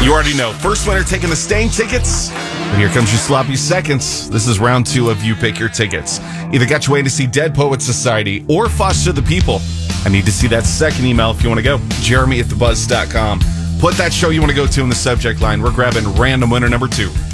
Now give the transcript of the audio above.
You already know. First winner taking the Stain tickets. And here comes your sloppy seconds. This is round 2 of You Pick Your Tickets. Either got you in to see Dead Poets Society or Foster the People. I need to see that second email if you want to go. Jeremy@thebuzz.com. Put that show you want to go to in the subject line. We're grabbing random winner number 2.